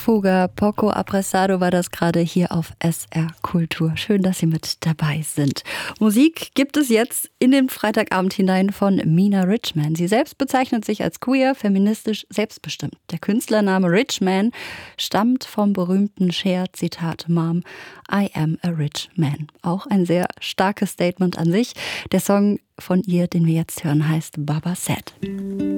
Fuga, Poco Apressado war das gerade hier auf SR Kultur. Schön, dass Sie mit dabei sind. Musik gibt es jetzt in den Freitagabend hinein von Mina Richman. Sie selbst bezeichnet sich als queer, feministisch, selbstbestimmt. Der Künstlername Richman stammt vom berühmten Cher-Zitat Mom, I am a rich man. Auch ein sehr starkes Statement an sich. Der Song von ihr, den wir jetzt hören, heißt Baba Said.